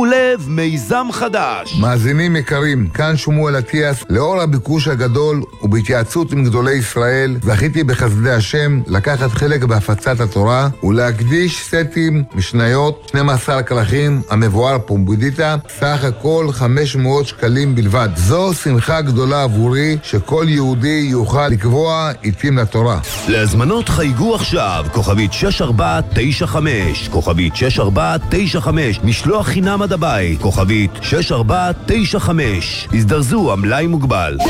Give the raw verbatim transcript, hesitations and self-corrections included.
לב מיזם חדש. מאזינים יקרים, כאן שמואל אטיאס. לאור הביקוש הגדול ובהתייעצות עם גדולי ישראל, זכיתי בחסדי השם לקחת חלק בהפצת התורה ולהקדיש סטים משניות שנים עשר כרכים המבואר פומבדיטה, סך הכל חמש מאות שקלים בלבד. זו שמחה גדולה עבורי שכל יהודי יוכל לקבוע עיתים לתורה. להזמנות חייגו עכשיו כוכבית שש ארבע תשע חמש, כוכבית שש ארבע תשע חמש, משלוח חינם עד הבית, כוכבית שש ארבע תשע חמש. הזדרזו, המלאי מוגבל.